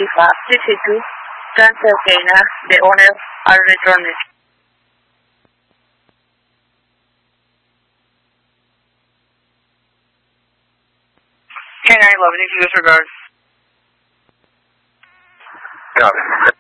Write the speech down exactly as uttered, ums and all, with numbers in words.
FIFA. Please see to transfer Kena. The owners are returned. K nine eleven, you can disregard. Copy.